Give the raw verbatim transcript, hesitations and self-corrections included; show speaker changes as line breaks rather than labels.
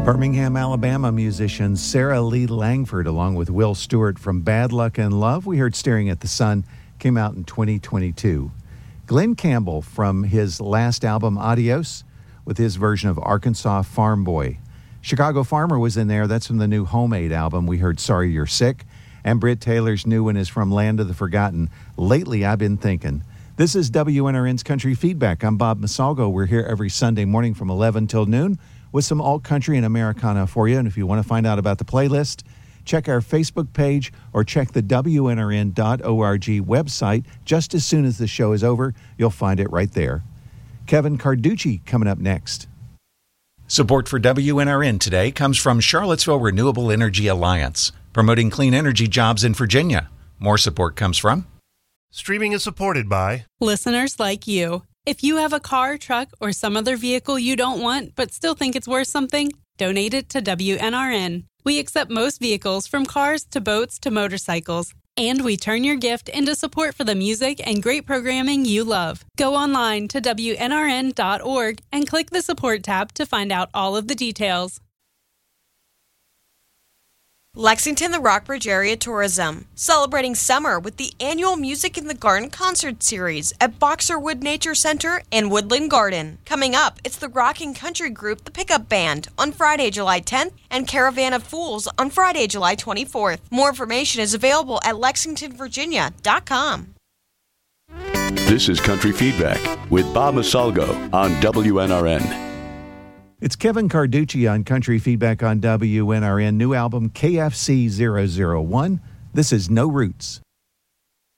Birmingham, Alabama musician Sarah Lee Langford, along with Will Stewart from Bad Luck in Love. We heard Staring at the Sun, came out in twenty twenty-two. Glenn Campbell from his last album, Adios, with his version of Arkansas Farm Boy. Chicago Farmer was in there. That's from the new Homemade album. We heard Sorry You're Sick. And Britt Taylor's new one is from Land of the Forgotten, Lately I've Been Thinking. This is W N R N's Country Feedback. I'm Bob Masalgo. We're here every Sunday morning from eleven till noon with some alt country and Americana for you. And if you want to find out about the playlist, check our Facebook page or check the W N R N dot org website. Just as soon as the show is over, you'll find it right there. Kevin Carducci coming up next. Support for W N R N today comes from Charlottesville Renewable Energy Alliance, promoting clean energy jobs in Virginia. More support comes from...
Streaming is supported by...
listeners like you. If you have a car, truck, or some other vehicle you don't want but still think it's worth something, donate it to W N R N. We accept most vehicles, from cars to boats to motorcycles. And we turn your gift into support for the music and great programming you love. Go online to W N R N dot org and click the support tab to find out all of the details.
Lexington the Rockbridge Area Tourism, celebrating summer with the annual Music in the Garden concert series at Boxerwood Nature Center and Woodland Garden. Coming up, it's the rocking country group The Pickup Band on Friday, July tenth, and Caravan of Fools on Friday, July twenty-fourth. More information is available at lexington virginia dot com.
This is Country Feedback with Bob Masalgo on W N R N.
It's Kevin Carducci on Country Feedback on W N R N. New album K F C zero zero one. This is No Roots.